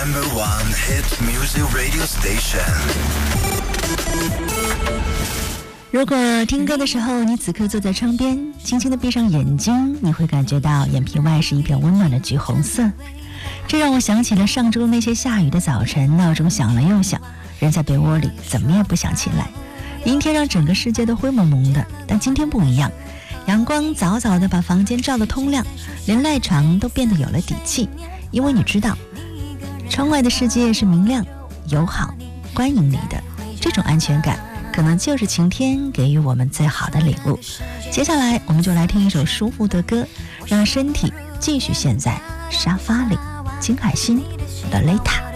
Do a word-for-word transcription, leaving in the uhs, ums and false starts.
Number one hit music radio station。 如果听歌的时候你此刻坐在窗边，轻轻地闭上眼睛，你会感觉到眼皮外是一片温暖的橘红色。这让我想起了上周那些下雨的早晨，闹钟响了又响，人在被窝里怎么也不想起来。阴天让整个世界都灰蒙蒙的，但今天不一样，阳光早早地把房间照得通亮，连赖床都变得有了底气。因为你知道，窗外的世界是明亮、友好、欢迎你的。这种安全感可能就是晴天给予我们最好的礼物。接下来我们就来听一首舒服的歌，让身体继续陷在沙发里。金海心的雷塔。